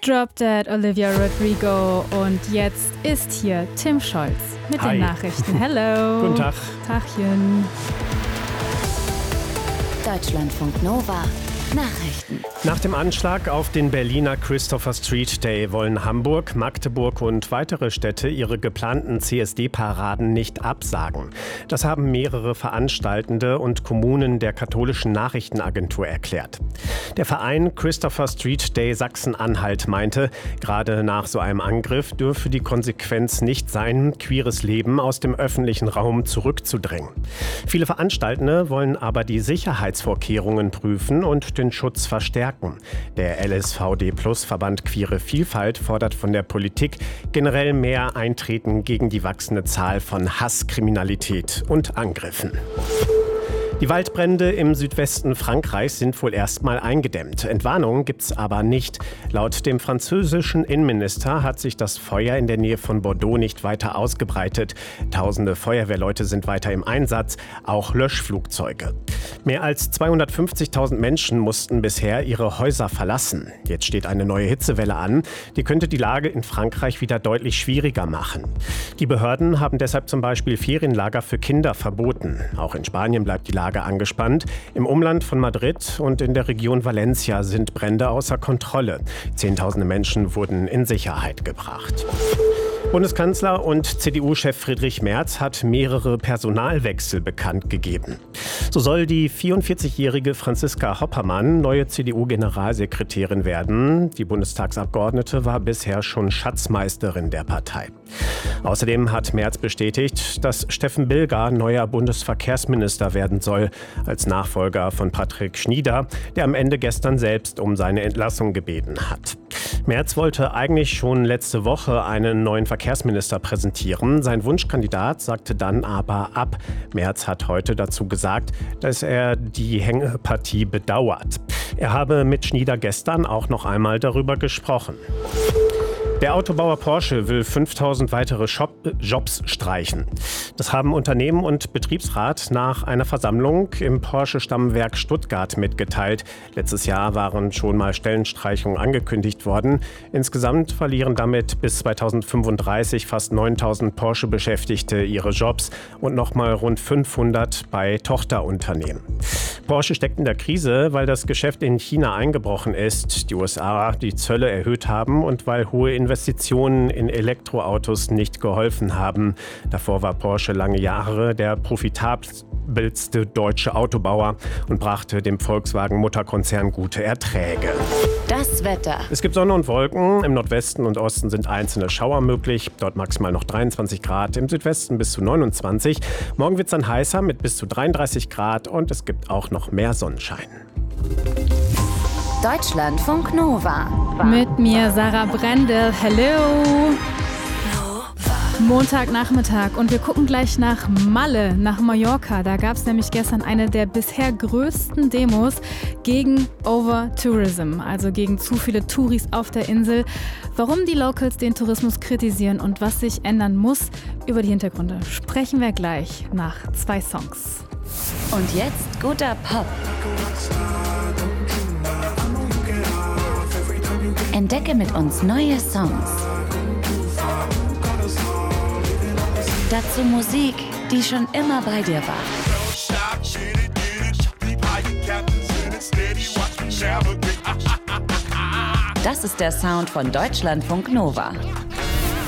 Drop Dead, Olivia Rodrigo. Und jetzt ist hier Tim Scholz mit den Nachrichten. Hello. Guten Tag. Tagchen. Deutschlandfunk Nova. Nachrichten. Nach dem Anschlag auf den Berliner Christopher Street Day wollen Hamburg, Magdeburg und weitere Städte ihre geplanten CSD-Paraden nicht absagen. Das haben mehrere Veranstaltende und Kommunen der katholischen Nachrichtenagentur erklärt. Der Verein Christopher Street Day Sachsen-Anhalt meinte, gerade nach so einem Angriff dürfe die Konsequenz nicht sein, queeres Leben aus dem öffentlichen Raum zurückzudrängen. Viele Veranstaltende wollen aber die Sicherheitsvorkehrungen prüfen und den Schutz verstärken. Der LSVD-Plus-Verband Queere Vielfalt fordert von der Politik generell mehr Eintreten gegen die wachsende Zahl von Hasskriminalität und Angriffen. Die Waldbrände im Südwesten Frankreichs sind wohl erstmal eingedämmt. Entwarnungen gibt's aber nicht. Laut dem französischen Innenminister hat sich das Feuer in der Nähe von Bordeaux nicht weiter ausgebreitet. Tausende Feuerwehrleute sind weiter im Einsatz, auch Löschflugzeuge. Mehr als 250.000 Menschen mussten bisher ihre Häuser verlassen. Jetzt steht eine neue Hitzewelle an. Die könnte die Lage in Frankreich wieder deutlich schwieriger machen. Die Behörden haben deshalb zum Beispiel Ferienlager für Kinder verboten. Auch in Spanien bleibt die Lage angespannt. Im Umland von Madrid und in der Region Valencia sind Brände außer Kontrolle. Zehntausende Menschen wurden in Sicherheit gebracht. Bundeskanzler und CDU-Chef Friedrich Merz hat mehrere Personalwechsel bekannt gegeben. So soll die 44-jährige Franziska Hoppermann neue CDU-Generalsekretärin werden. Die Bundestagsabgeordnete war bisher schon Schatzmeisterin der Partei. Außerdem hat Merz bestätigt, dass Steffen Bilger neuer Bundesverkehrsminister werden soll, als Nachfolger von Patrick Schnieder, der am Ende gestern selbst um seine Entlassung gebeten hat. Merz wollte eigentlich schon letzte Woche einen neuen Verkehrsminister präsentieren. Sein Wunschkandidat sagte dann aber ab. Merz hat heute dazu gesagt, dass er die Hängepartie bedauert. Er habe mit Schnieder gestern auch noch einmal darüber gesprochen. Der Autobauer Porsche will 5000 weitere Jobs streichen. Das haben Unternehmen und Betriebsrat nach einer Versammlung im Porsche-Stammwerk Stuttgart mitgeteilt. Letztes Jahr waren schon mal Stellenstreichungen angekündigt worden. Insgesamt verlieren damit bis 2035 fast 9000 Porsche-Beschäftigte ihre Jobs und nochmal rund 500 bei Tochterunternehmen. Porsche steckt in der Krise, weil das Geschäft in China eingebrochen ist, die USA die Zölle erhöht haben und weil hohe Investitionen in Elektroautos nicht geholfen haben. Davor war Porsche lange Jahre der profitabelste deutsche Autobauer und brachte dem Volkswagen-Mutterkonzern gute Erträge. Das Wetter. Es gibt Sonne und Wolken. Im Nordwesten und Osten sind einzelne Schauer möglich. Dort maximal noch 23 Grad. Im Südwesten bis zu 29. Morgen wird es dann heißer mit bis zu 33 Grad und es gibt auch noch mehr Sonnenschein. Deutschlandfunk Nova. Mit mir Sarah Brendel. Hello. Montagnachmittag und wir gucken gleich nach Malle, nach Mallorca. Da gab es nämlich gestern eine der bisher größten Demos gegen Over-Tourism, also gegen zu viele Touris auf der Insel. Warum die Locals den Tourismus kritisieren und was sich ändern muss, über die Hintergründe sprechen wir gleich nach 2 Songs. Und jetzt guter Pop. Entdecke mit uns neue Songs. Dazu Musik, die schon immer bei dir war. Das ist der Sound von Deutschlandfunk Nova.